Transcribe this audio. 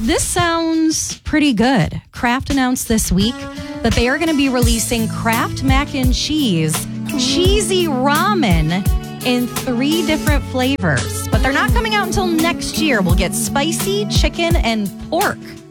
this sounds pretty good. Kraft announced this week that they are going to be releasing Kraft Mac and Cheese Cheesy Ramen in 3 different flavors. But they're not coming out until next year. We'll get spicy, chicken, and pork.